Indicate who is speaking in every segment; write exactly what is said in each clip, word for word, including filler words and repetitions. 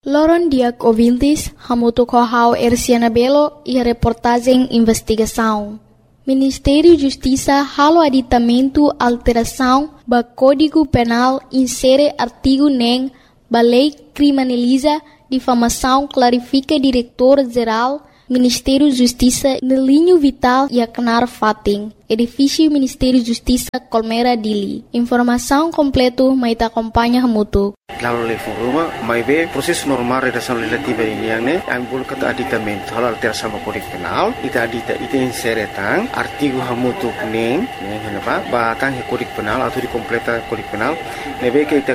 Speaker 1: Loron diak ouvintes, hamuto kohau Erciana Belo e a reportagem investigação. Ministério da Justiça halo aditamento alteração ba Código Penal insere artigo nem ba lei criminaliza difamação clarifica diretor-geral Ministério da Justiça no linho vital e Aknar Fating, edifício Ministério da Justiça Colmera Dili. Informação completa mai ta acompanha hamuto.
Speaker 2: Lalu le foruma mai be proses normal redação legislativa ini yang ne ambul kata aditamento hal alteração ba Código Penal ita adita ita insere tang artigo hamutu neng neng henapa ba tang Código Penal atau di completa Código Penal ne be ke ita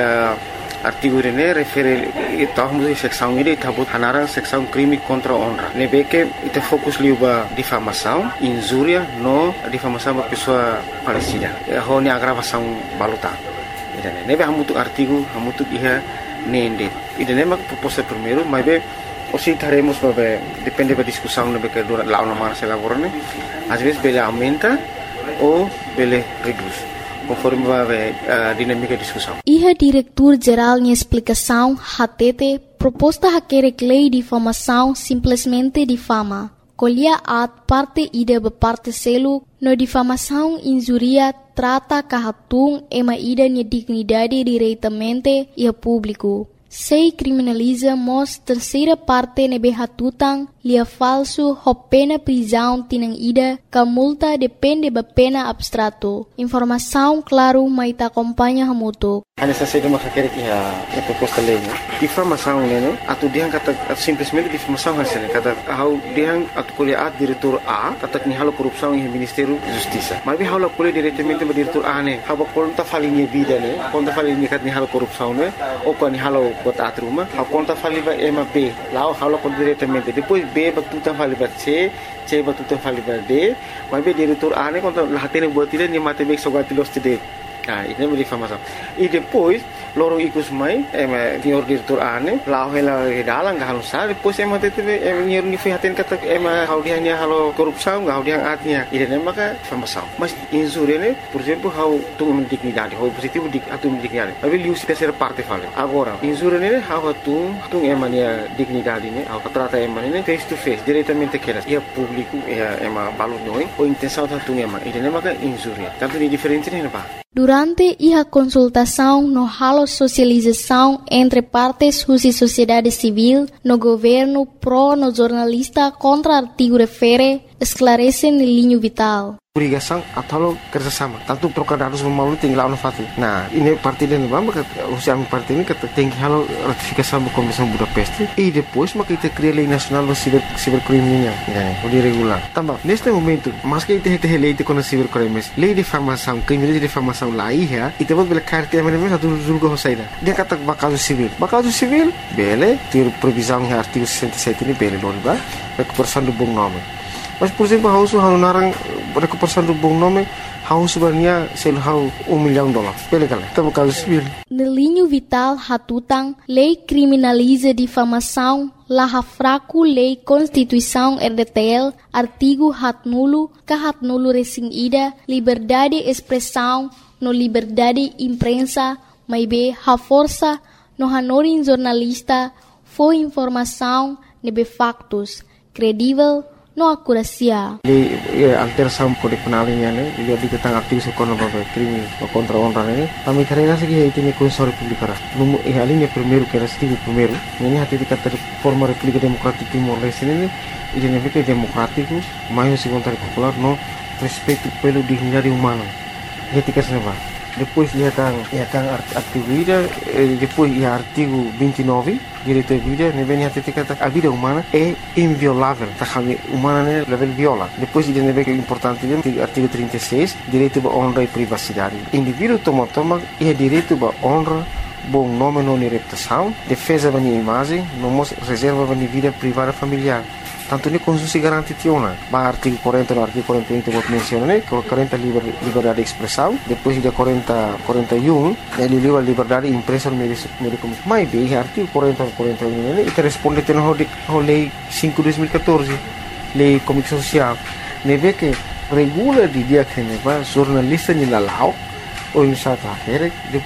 Speaker 2: artigo ini refere ita hamutu seksão ini tabut hanarang seksão crime contra honra ne be ke ita fokus liu ba difamação injuria no difamação ba pessoa falecida ho ne agravação baluta. Nebe hamutu artigo hamutu iha nende. Ida nema proposta primeiro, mas be osi taremos babe depende da discussão nebe que dura lá uma marcha laborane. Às vezes bele aumenta ou bele reduz, conforme babe a dinâmica da discussão.
Speaker 1: Iha diretor geral de explicação hatete proposta hakere lei de difamação simplesmente difama. Colhia at parte ida ba parte selu no difamação injuria trata kahatung ema ida nia dignidade diretamente e a público. Sei criminaliza mos terceira parte nebe hatutang lia falso ho pena prisão tinang ida ka multa depende ba pena abstrato. Informação claro mai ta acompanha hamuto.
Speaker 2: Hanya saja cuma kakek ya proposta lei. Difamação né? Atu dia kata simplesmente difamação hasilnya kata how dia atu kuliah diretor A kata ni halo korupsi yang Ministério da Justiça. Mas bem halo kuliah diretamente ba diretor A ne. Haba konta falinha vida ne. Konta falinha kat ni halo korupsi ne. Ou kan ni halo buat atruma. Haba konta faliba M B. Lao halo kon diretamente. Depois B batutan faliba C. C batutan faliba D. Mas bem diretor A ne konta lahatene buat tidak ni mate bek sogatilos tidak. Ah, ini é difamação. E depois, loro ikus mai, é senhor diretor ane, lá ela redalang gak halusar, depois é mate teve é senhor ni fihaten kata é how dia ni halo korupsão, how dia atnya. Ini é maka difamação. Mas injuria ne, por exemplo, how tu dignidade, how positivo dik atu dignidade. Tapi liu se terceira parte fala. Agora, injuria ne, how tu tu é mania dignidade ne, how trata é mania face to face, diretamente que é público, é é ma balu noi, ou intenção tu é ma. Ini é maka injuria. Tanto ni diferente ne apa?
Speaker 1: Durante a consultação no halo socialização entre partes e sociedade civil, no governo pro no jornalista contra artigo refere, esclarece no linho vital.
Speaker 2: Obrigação atau kerjasama. Tanto trocar dados melalui tinggal anu fati. Nah, ini parti dan bamba usia parti ini kata tinggi halo ratifikasi da Convenção Budapeste e depois maka kita cria lei nacional do ciber cibercriminal, né? O de regular. Também neste momento, mas que kita kita lei de com cibercrimes, lei de difamação, crime de difamação lá ia, e depois bela carta mesmo satu julgo hosaida. Dia kata bakal civil. Bakal civil, bele, ter previsão em artigo sessenta e sete ini bele non ba, recuperação do bom nome. Mas, por exemplo, hau su hau narang recuperação do bom nome, hau sebenarnya sel hau um milhão de dólares. Pele kala, tá caso civil.
Speaker 1: No linho vital hatutang, lei criminaliza difamação, la fraco lei Constituição R D T L, artigo hat nulo, ka hat nulo resing ida, liberdade de expressão, no liberdade imprensa, mai be ha força, no hanorin jornalista, foi informação, nebe factos, credível, no akurasia.
Speaker 2: Di alteração Código Penal ini ne, dia diketang aktif sekono babe crime contra honra ne. Kami karena segi itu ni Constituição Republicana. Numu eh ali ne primeiro que era stigo primeiro. Ini hati dikata forma República Democrática Timor Leste ne, ini ne fica democrático, mais se vontade popular no respeito pelo dignidade humana. Dia tika seneva. Depois dia tang ia tang artigo ida, depois ia artigo vinte e nove, direito à vida, ne vem hati dikata a vida humana é inviolável, tá kami humana ne level viola. Depois dia ne vem que é importante dia artigo trinta e seis, direito à honra e privacidade. Indivíduo toma toma ia direito à honra, bom nome não reputação, defesa da minha imagem, não reserva da minha vida privada familiar. Tanto ni konstitusi garanti tiona. Ba artigo quarenta no artigo quarenta e um que menciona né, quarenta liber, liberdade de expressão, depois de quarenta, quarenta e um, ele liba liberdade de imprensa no meio de comunicação. Mas bem, artigo quarenta, quarenta e um, ele responde à lei cinco de dois mil e quatorze, lei de comunicação social. Ne vê que regula de dia que ne va jornalista ni lalau ou em sata, depois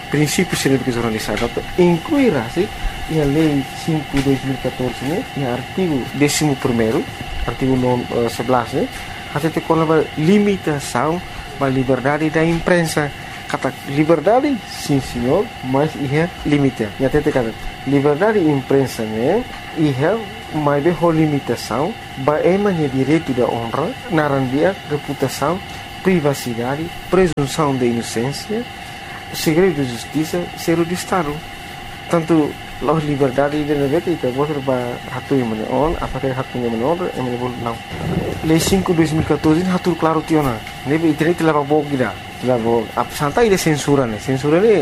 Speaker 2: princípios científicos jornalistas, incluirá-se a Lei cinco de dois mil e catorze, né, e o artigo décimo primeiro, artigo sebelas, né, até tem uma limitação da liberdade da imprensa. Kata liberdade, sim senhor, mas é limita. E até tem kata liberdade da imprensa, né, é mas uma limitação, é direito da honra, narandia, reputação, privacidade, presunção de inocência, segredo de justiça, ser de Estado. Tanto a liberdade de negócio que você vai hatu yang menol, apakah hatu yang menol, yang menol não. Lei cinco de dois mil e catorze hatu claro tiona. Nebe internet leva bom gida, leva ap santai de censura né, censura né,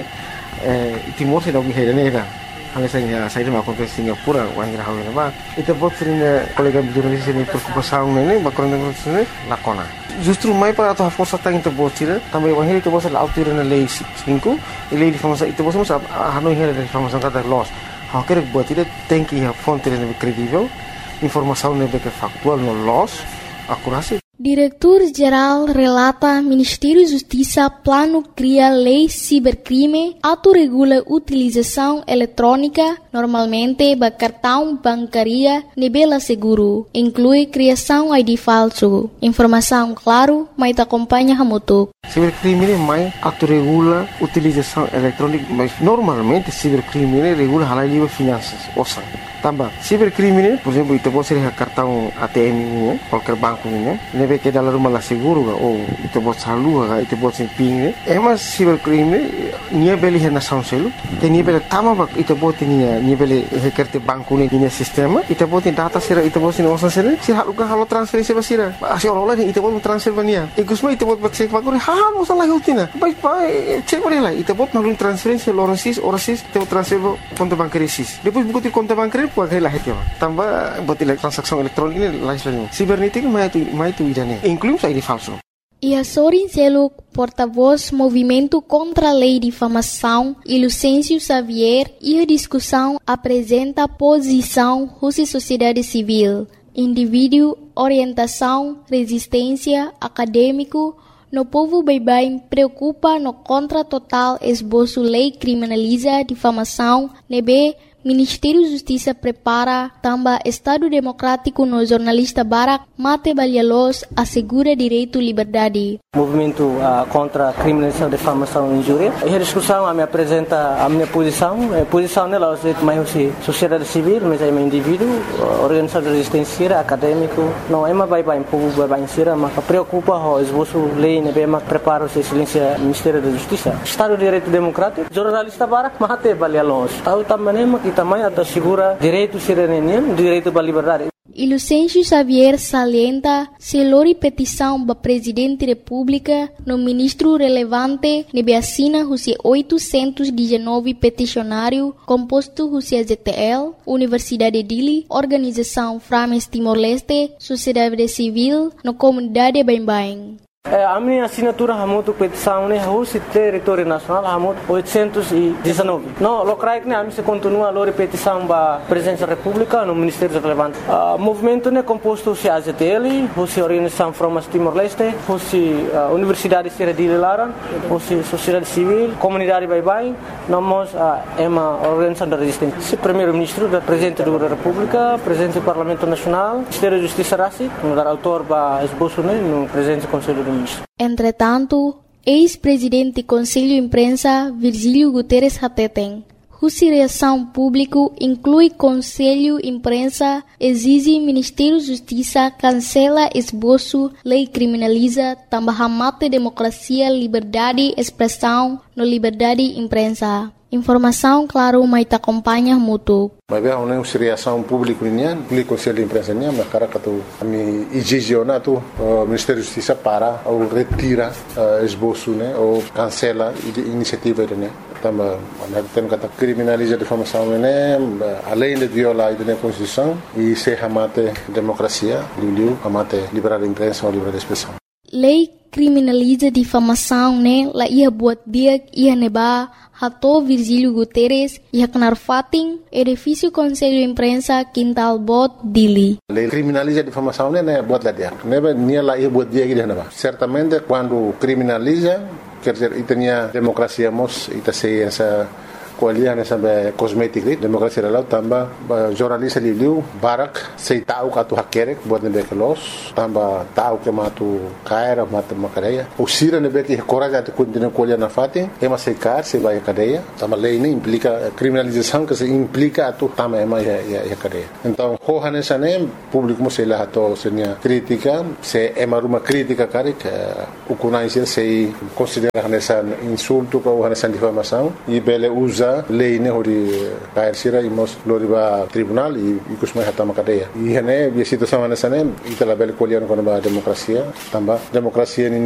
Speaker 2: Timor se dá o que é né, hanya saya saya dah makan ke Singapura, orang kira hawa nama. Itu buat sering kolega jurnalis ini preocupação né, bakal dengan sini lakona. Justru mai para atau força tang itu buat sih, também orang ini itu buat la altura na lei cinco, lei de famosa itu buat masa hanoi hera de famosa kata loss. Hau quer buat itu tem que a fonte ne credível, informação ne que factual no loss, akurasi.
Speaker 1: Diretor-Geral relata Ministério Justiça plano cria lei cibercrime, autorregula utilização eletrônica, normalmente ba cartão bancária nebela seguro, inclui criação I D falso. Informação claro, mas te acompanha hamutuk.
Speaker 2: Cibercrime mais autorregula utilização eletrônica, mas normalmente cibercrime regula halal livre finanças, ouçam. Tambah, cibercrime, por exemplo, itu pode ser cartão A T M ini, qualquer banco ini, nebe que dalam rumah seguro ga, ou itu pode salur ga, itu pode ser ping, eh mas cibercrime nia beli hena sound selu, que nia beli tama bak itu pode nia nia beli hekerte banco ni nia sistema, itu pode data sira itu pode ni osan sira, sira haluka halu transferensi basira, asyik orang lain itu pode transfer bania, ikusma itu pode cek bagore, ha mosan lagi utina, baik baik cek boleh lah, itu pode nalun transferensi orang sis, orang sis, itu transfer konto bankari sis, depois buku konto bankari Pakai lah itu, tambah buat transaksi elektronik ini lain sebagainya. Sibernetik mai itu mai itu idane, inclui I D falso.
Speaker 1: E a Sorin Seluk, porta-voz Movimento contra a Lei de Difamação, e Lucêncio Xavier, e a discussão apresenta posição Rússia Sociedade Civil, indivíduo, orientação, resistência, acadêmico, no povo bem-bem preocupa no contra total esboço lei criminaliza difamação, nebe Ministério da Justiça prepara também Estado Democrático no jornalista Barak Mate Balhalos assegura direito à liberdade.
Speaker 3: Movimento uh, contra a criminalização, difamação e injúria. Essa discussão a me apresenta a minha posição. A posição dela é mais sociedade civil, mas é um indivíduo, organização de resistência, acadêmico. Não é mais bem povo bem bem mas preocupa o esboço lei ne bem prepara o silêncio Ministério da Justiça. Estado de Direito Democrático, jornalista Barak Mate Balhalos. Tahu também que também assegura direito cidadania, direito à liberdade.
Speaker 1: E Lucêncio Xavier salienta se lori petição para Presidente da República no ministro relevante nebe assina os oitocentos e dezenove peticionário composto os Z T L, Universidade de Dili, Organização Frames Timor-Leste, Sociedade Civil, no Comunidade Bem-Bem.
Speaker 3: A minha assinatura hamutu petição né o território nacional hamut oitocentos e dezenove. Não, locais né a mim se continua a petição para presidência da República no Ministério relevante. O movimento né composto se A Z T L, o Organização Frames Timor-Leste, o Universidade de Lara, o Sociedade Civil, Comunidade Bye-Bye, nós é uma organização da resistência. O primeiro-ministro, o presidente da República, presidente do Parlamento Nacional, Ministério da Justiça Rassi, o autor para esboço né no presidente do Conselho do
Speaker 1: Entretanto, ex-presidente do Conselho de Imprensa, Virgílio Guterres Hateten, cuja reação pública inclui Conselho de Imprensa, exige Ministério da Justiça cancela esboço, lei criminaliza, também mate democracia, liberdade, expressão, no liberdade de imprensa. Informação, claro, mas te acompanha muito.
Speaker 4: Mas bem, uma reação pública nian, pelo Conselho de Imprensa nian, mas cara que tu a mim exigiu na tu Ministério da Justiça para ou retira esboço, né, ou cancela a iniciativa né. Também, tem que criminalizar a difamação né, além de violar a Constituição e se amate democracia, liu amate liberdade de imprensa ou liberdade de expressão.
Speaker 1: Lei criminaliza difamação, né? La ia buat dia ia neba hato Virgílio Guterres ia kenar fating edifício Conselho de Imprensa Quintal Bot Dili.
Speaker 4: Lei criminaliza difamação, né? Buat lá dia. Neba nia la ia buat dia que neba. Certamente quando criminaliza quer dizer, itanya demokrasia mos ita sei essa kualiah nessa kosmetik demokrasia lalau tambah jornalista liu barak sei tahu katu hakerek buat nebe kelos tambah tahu ke matu kaira matu makadeia usira nebe que coragem de continuar kualiah na fatin é mas sei car sei vai cadeia tambah lei ini implica criminalização que se implica atu tambah ema ya ya cadeia então hoha nessa nem público mo sei lá ato senia crítica se ema uma crítica carik ukunai sei considera nessa insulto ou nessa difamação e bele usa lei ne hori kair sira imos loriba tribunal e ikus mai hatama cadeia e hene bi situação nessa nem itala bele kualiah no demokrasia tambah demokrasia ni